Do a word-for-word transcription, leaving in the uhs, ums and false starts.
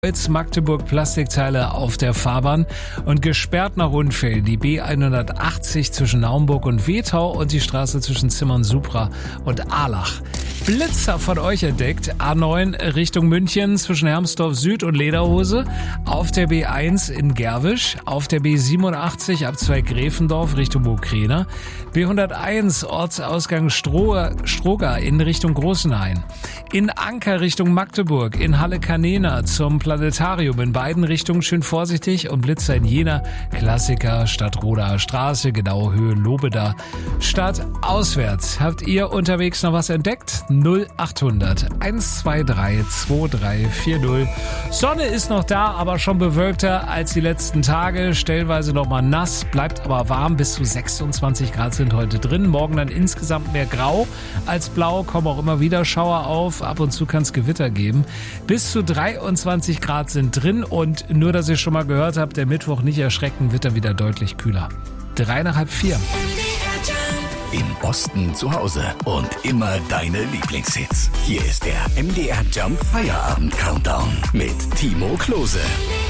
Magdeburg Plastikteile auf der Fahrbahn und gesperrt nach Unfällen die B hundertachtzig zwischen Naumburg und Wetau und die Straße zwischen Zimmern-Supra und Ahlach. Blitzer von euch entdeckt, A neun Richtung München zwischen Hermsdorf Süd und Lederhose, auf der B eins in Gerwisch, auf der B siebenundachtzig ab zwei Gräfendorf Richtung Burgkrena, B hunderteins Ortsausgang Stroh, Stroger in Richtung Großenhain, in Anker Richtung Magdeburg, in Halle Kanena zum Planetarium, in beiden Richtungen schön vorsichtig und Blitzer in Jena, Klassiker, Stadtroder Straße, genaue Höhe Lobeda, Stadt auswärts. Habt ihr unterwegs noch was entdeckt? null achthundert eins zwei drei zwei drei vier null. Sonne ist noch da, aber schon bewölkter als die letzten Tage, stellenweise noch mal nass, bleibt aber warm, bis zu sechsundzwanzig Grad sind heute drin. Morgen dann insgesamt mehr grau als blau, kommen auch immer wieder Schauer auf, ab und zu kann es Gewitter geben. Bis zu dreiundzwanzig Grad sind drin und nur, dass ihr schon mal gehört habt, der Mittwoch nicht erschrecken, wird er wieder deutlich kühler. Drei nach halb vier. Im Osten zu Hause und immer deine Lieblingshits. Hier ist der M D R Jump Feierabend Countdown mit Timo Klose.